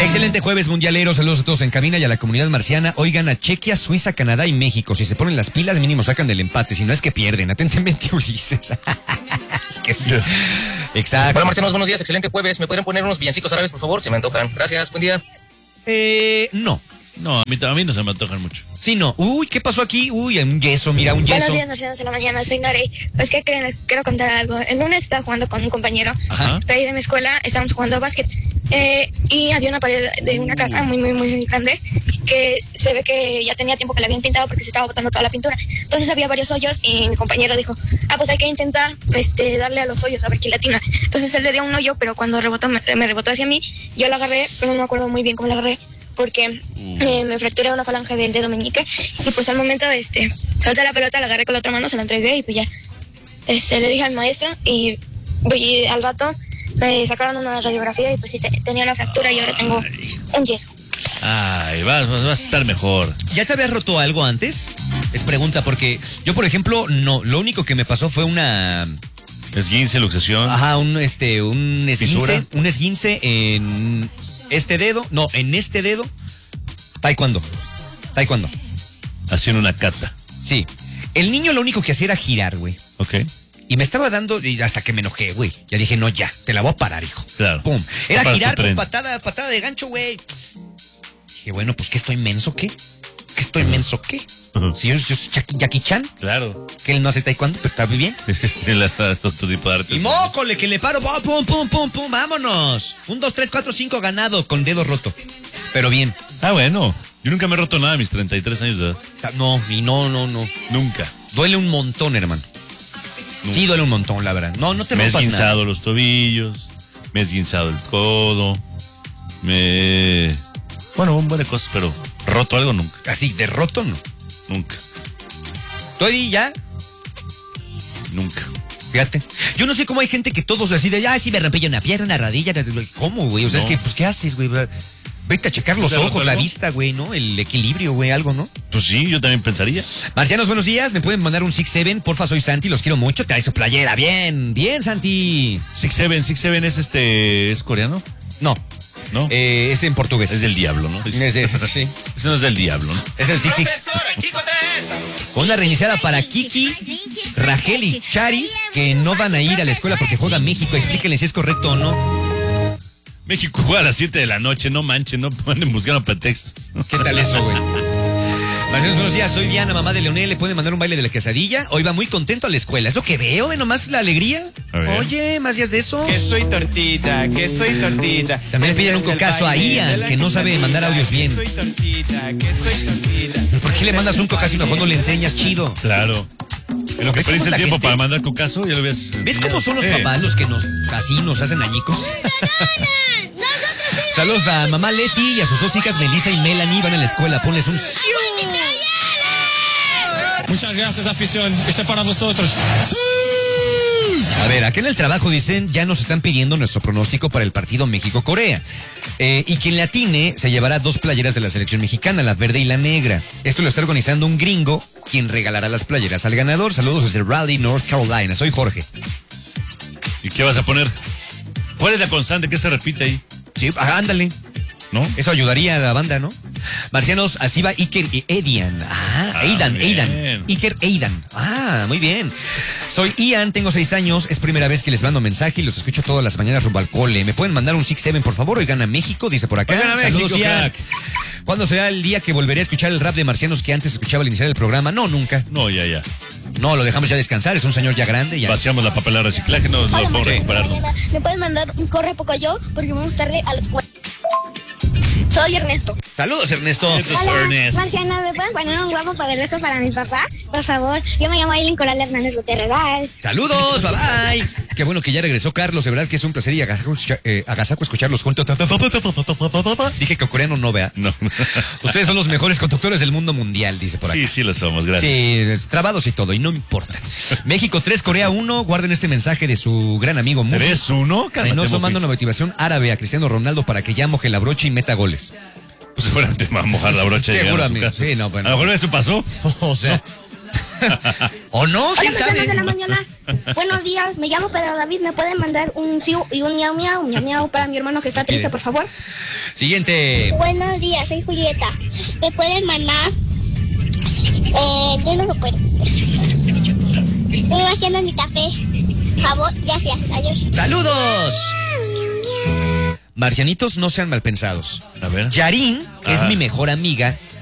Excelente jueves mundialero, saludos a todos en cabina y a la comunidad marciana. Oigan, a Chequia, Suiza, Canadá y México. Si se ponen las pilas, mínimo sacan del empate, si no es que pierden. Atentamente, Ulises. Es que sí. Exacto. Hola marcianos, buenos días, excelente jueves. ¿Me podrían poner unos villancicos árabes, por favor? Se me antojan. Gracias, buen día. No. No, a mí no se me antojan mucho. Sí, no. Uy, ¿qué pasó aquí? Uy, un yeso, mira, un yeso. Buenos días, marcianos de la mañana, soy Narey. Pues, ¿qué creen? Les quiero contar algo. El lunes estaba jugando con un compañero de ahí de mi escuela, estábamos jugando básquet. Y había una pared de una casa muy grande que se ve que ya tenía tiempo que la habían pintado porque se estaba botando toda la pintura. Entonces había varios hoyos y mi compañero dijo, pues hay que intentar darle a los hoyos a ver quién latina. Entonces él le dio un hoyo, pero cuando rebotó, me rebotó hacia mí, yo la agarré, pero no me acuerdo muy bien cómo la agarré porque me fracturé una falange del dedo meñique y pues al momento solté la pelota, la agarré con la otra mano, se la entregué y pues ya le dije al maestro y al rato me sacaron una radiografía y pues sí tenía una fractura y ahora tengo un yeso. Ay, vas a estar mejor. ¿Ya te habías roto algo antes? Es pregunta porque yo, por ejemplo, no. Lo único que me pasó fue una... Esguince, luxación. Ajá, un esguince. ¿Fisura? Un esguince en este dedo. No, en este dedo. Taekwondo. Haciendo una cata. Sí. El niño lo único que hacía era girar, güey. Ok. Y me estaba dando, y hasta que me enojé, güey. Ya dije, no, ya, te la voy a parar, hijo. Claro. Pum. Era Para girar tu con tren. patada de gancho, güey. Dije, bueno, pues, ¿qué estoy menso, qué? Si yo soy Jackie Chan, Claro. que él no hace taekwondo, pero está muy bien. Otro tipo de arte. Y mócole, que le paro, pum, vámonos. 1, 2, 3, 4, 5 ganado, con dedo roto. Pero bien. Ah, bueno. Yo nunca me he roto nada a mis 33 años de edad. No. Nunca. Duele un montón, hermano. Sí, duele un montón, la verdad. No te Me he rompas esguinzado nada. los tobillos, me he esguinzado el codo, Bueno, un buen de cosas, pero roto algo nunca. Así, de roto, no. Nunca. ¿Tú ahí ya? Nunca. Fíjate. Yo no sé cómo hay gente que todos así de, sí me rompí una pierna, una rodilla. ¿Cómo, güey? O sea, No. es que, pues, ¿qué haces, güey? Vete a checar los ¿Te has ojos, roto la algo? vista, güey, ¿no? El equilibrio, güey, algo, ¿no? Pues sí, yo también pensaría. Marcianos, buenos días. ¿Me pueden mandar un 6-7? Porfa, soy Santi, los quiero mucho. Trae su playera. Bien, Santi. 6-7 es ¿es coreano? No. ¿No? Es en portugués. Es del diablo, ¿no? Sí. Eso no es del diablo, ¿no? Es el 6-6. Una reiniciada para Kiki, Rachel y Charis, que no van a ir a la escuela porque juega México. Explíquenle si es correcto o no. México juega a las 7 de la noche, no manchen, no anden buscando pretextos. ¿Qué tal eso, güey? Marcianos, buenos días. Soy Diana, mamá de Leonel. ¿Le pueden mandar un baile de la quesadilla? Hoy va muy contento a la escuela. Es lo que veo, ¿eh? Nomás la alegría. A ver. Oye, más días de eso. Que soy tortilla. También le piden un cocazo a Ian, que no sabe mandar audios bien. Que soy tortilla. ¿Por qué le mandas un cocazo y mejor no le enseñas, chido? Claro. En lo que ¿Ves perdiste cómo el la tiempo gente- para mandar cocazo, ya lo habías. ¿Ves cómo son los papás los que así nos hacen añicos? Saludos a mamá Leti y a sus dos hijas Melissa y Melanie. Van a la escuela, ponles un... Muchas gracias, afición. Este es para vosotros. A ver, acá en el trabajo dicen, ya nos están pidiendo nuestro pronóstico para el partido México-Corea. Y quien le atine se llevará 2 playeras de la selección mexicana, la verde y la negra. Esto lo está organizando un gringo, quien regalará las playeras al ganador. Saludos desde Raleigh, North Carolina. Soy Jorge. ¿Y qué vas a poner? ¿Cuál es la constante que se repite ahí? Sí, ándale. ¿No? Eso ayudaría a la banda, ¿no? Marcianos, así va Iker y Edian. Aidan. bien. Iker Aidan. Muy bien. Soy Ian, tengo 6 años. Es primera vez que les mando mensaje y los escucho todas las mañanas rumbo al cole. ¿Me pueden mandar un 6-7, por favor? Hoy gana México, dice por acá. Hoy gana Saludos, México, Ian. crack. ¿Cuándo será el día que volveré a escuchar el rap de Marcianos que antes escuchaba al iniciar el programa? No, nunca. No, ya. No, lo dejamos ya descansar. Es un señor ya grande. Ya. Vaciamos la papelera de reciclaje, no lo podemos recuperar, ¿no? ¿Me pueden mandar un corre poco yo? Porque vamos tarde a la escuela. Soy Ernesto. Saludos, Ernesto. Ernest. Marciano, ¿me pueden poner un guapo poderoso para mi papá? Por favor. Yo me llamo Aileen Coral Hernández Gutiérrez. Bye. Saludos, bye bye. Qué bueno que ya regresó Carlos, de verdad que es un placer y agasaco escucharlos juntos. Dije que coreano no, vea. No. Ustedes son los mejores conductores del mundo mundial, dice por acá. Sí lo somos, gracias. Sí, trabados y todo, y no importa. México 3, Corea 1. Guarden este mensaje de su gran amigo Mufi. ¿3-1? Reynoso manda una motivación árabe a Cristiano Ronaldo para que ya moje la brocha y meta goles. Pues seguramente va a mojar la brocha. y llegar a su Seguramente, casa. sí, no, bueno. A lo mejor eso pasó. O sea, ¿O no? Hola, ¿Quién sabe? de la mañana. Buenos días, me llamo Pedro David. ¿Me pueden mandar un sí y un miau miau para mi hermano que está triste, por favor? Siguiente. Buenos días, soy Julieta. ¿Me pueden mandar? Yo no lo puedo. Estoy haciendo mi café. Por favor, gracias. Adiós. ¡Saludos! Marcianitos, no sean mal pensados. A ver. Yarin, que es mi mejor amiga,